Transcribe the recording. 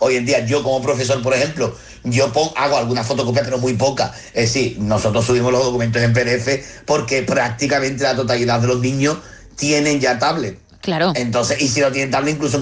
hoy en día yo como profesor, por ejemplo, hago alguna fotocopia, pero muy poca. Es decir, nosotros subimos los documentos en PDF porque prácticamente la totalidad de los niños tienen ya tablet. Claro. Entonces, y si no tienen tablet, incluso